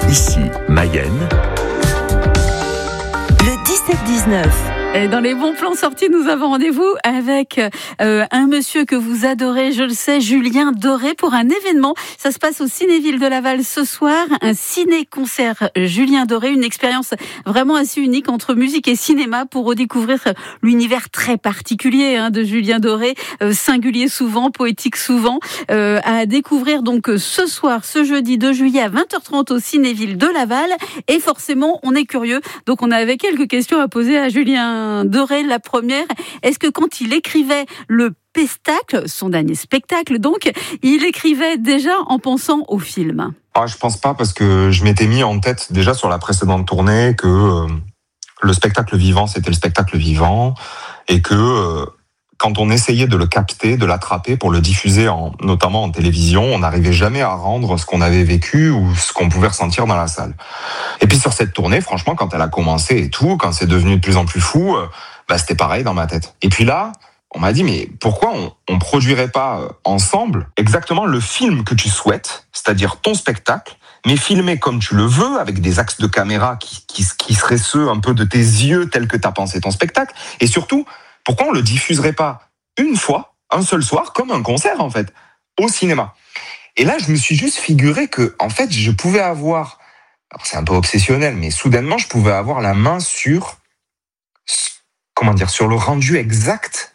Ici, Mayenne. Le 17-19. Et dans les bons plans sortis, nous avons rendez-vous avec un monsieur que vous adorez, je le sais, Julien Doré, pour un événement. Ça se passe au Cinéville de Laval ce soir, un ciné-concert Julien Doré, une expérience vraiment assez unique entre musique et cinéma pour redécouvrir l'univers très particulier de Julien Doré, singulier souvent, poétique souvent, à découvrir donc ce soir, ce jeudi 2 juillet à 20h30 au Cinéville de Laval. Et forcément, on est curieux, donc on avait quelques questions à poser à Julien Doré. La première, est-ce que quand il écrivait le Pestacle, son dernier spectacle donc, il écrivait déjà en pensant au film? Je pense pas, parce que je m'étais mis en tête déjà sur la précédente tournée que le spectacle vivant, c'était le spectacle vivant, et que quand on essayait de le capter, de l'attraper pour le diffuser notamment en télévision, on n'arrivait jamais à rendre ce qu'on avait vécu ou ce qu'on pouvait ressentir dans la salle. Et puis sur cette tournée, franchement, quand elle a commencé et tout, quand c'est devenu de plus en plus fou, c'était pareil dans ma tête. Et puis là, on m'a dit, mais pourquoi on produirait pas ensemble exactement le film que tu souhaites, c'est-à-dire ton spectacle, mais filmé comme tu le veux, avec des axes de caméra qui seraient ceux un peu de tes yeux tels que tu as pensé ton spectacle, et surtout, pourquoi on le diffuserait pas une fois, un seul soir, comme un concert en fait, au cinéma? Et là, je me suis juste figuré que, en fait, je pouvais avoir, alors c'est un peu obsessionnel, mais soudainement, je pouvais avoir la main sur, sur le rendu exact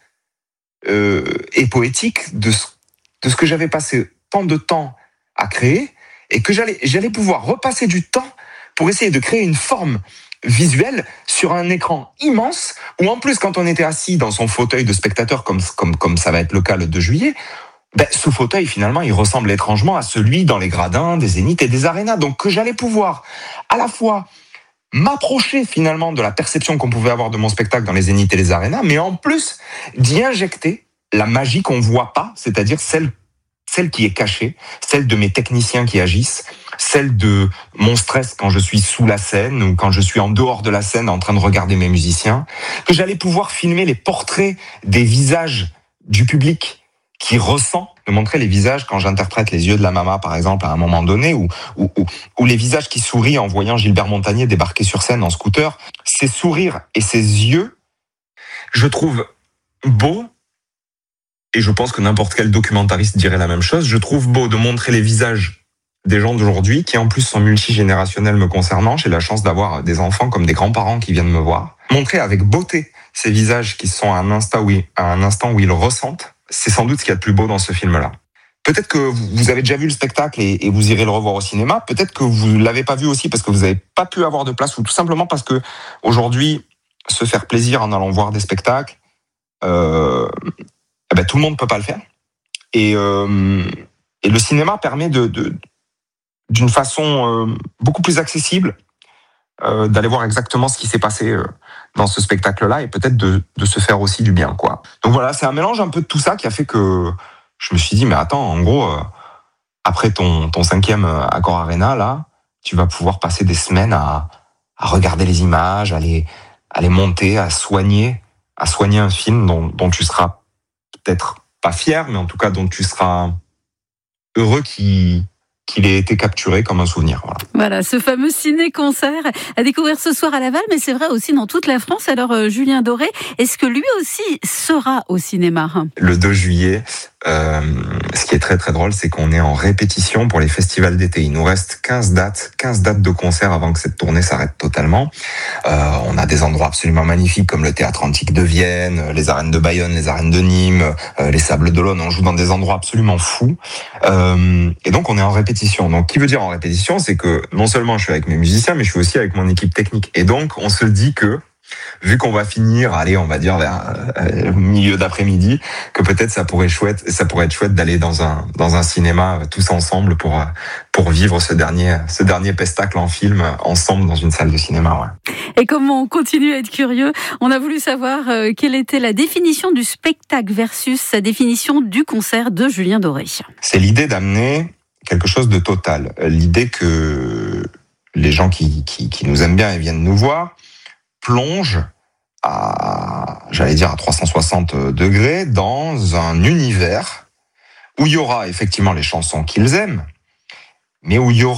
et poétique de ce que j'avais passé tant de temps à créer, et que j'allais pouvoir repasser du temps pour essayer de créer une forme visuelle sur un écran immense, où en plus, quand on était assis dans son fauteuil de spectateur, comme ça va être le cas le 2 juillet, ce fauteuil, finalement, il ressemble étrangement à celui dans les gradins des Zénith et des arénas. Donc, que j'allais pouvoir à la fois m'approcher finalement de la perception qu'on pouvait avoir de mon spectacle dans les Zénith et les arénas, mais en plus d'y injecter la magie qu'on voit pas, c'est-à-dire celle qui est cachée, celle de mes techniciens qui agissent, celle de mon stress quand je suis sous la scène ou quand je suis en dehors de la scène en train de regarder mes musiciens, que j'allais pouvoir filmer les portraits des visages du public qui ressent, de montrer les visages quand j'interprète Les yeux de la Mama, par exemple, à un moment donné, ou les visages qui sourient en voyant Gilbert Montagné débarquer sur scène en scooter. Ces sourires et ces yeux, je trouve beau, et je pense que n'importe quel documentariste dirait la même chose, je trouve beau de montrer les visages des gens d'aujourd'hui, qui en plus sont multigénérationnels me concernant. J'ai la chance d'avoir des enfants comme des grands-parents qui viennent me voir. Montrer avec beauté ces visages qui sont à un instant où ils ressentent, c'est sans doute ce qu'il y a de plus beau dans ce film-là. Peut-être que vous avez déjà vu le spectacle et vous irez le revoir au cinéma. Peut-être que vous l'avez pas vu aussi parce que vous n'avez pas pu avoir de place, ou tout simplement parce que aujourd'hui, se faire plaisir en allant voir des spectacles, tout le monde peut pas le faire. Et le cinéma permet d'une façon beaucoup plus accessible d'aller voir exactement ce qui s'est passé dans ce spectacle-là, et peut-être de se faire aussi du bien, quoi. Donc voilà, c'est un mélange un peu de tout ça qui a fait que je me suis dit, mais attends, en gros, après ton 5e Accor Arena, là, tu vas pouvoir passer des semaines à regarder les images, à les monter, à soigner un film dont tu seras peut-être pas fier, mais en tout cas dont tu seras heureux qu'il ait été capturé comme un souvenir. Voilà, ce fameux ciné-concert à découvrir ce soir à Laval, mais c'est vrai aussi dans toute la France. Alors, Julien Doré, est-ce que lui aussi sera au cinéma? Le 2 juillet, ce qui est très très drôle, c'est qu'on est en répétition pour les festivals d'été. Il nous reste 15 dates de concert avant que cette tournée s'arrête totalement. On a des endroits absolument magnifiques comme le Théâtre Antique de Vienne, les arènes de Bayonne, les arènes de Nîmes, les Sables d'Olonne. On joue dans des endroits absolument fous. Et donc on est en répétition. Donc qui veut dire en répétition, c'est que non seulement je suis avec mes musiciens, mais je suis aussi avec mon équipe technique. Et donc on se dit que, vu qu'on va finir, on va dire vers milieu d'après-midi, que peut-être ça pourrait être chouette d'aller dans un cinéma tous ensemble pour vivre ce dernier pestacle en film ensemble dans une salle de cinéma. Ouais. Et comme on continue à être curieux, on a voulu savoir quelle était la définition du spectacle versus sa définition du concert de Julien Doré. C'est l'idée d'amener quelque chose de total. L'idée que les gens qui nous aiment bien et viennent nous voir plongent à 360 degrés dans un univers où il y aura effectivement les chansons qu'ils aiment, mais où il y aura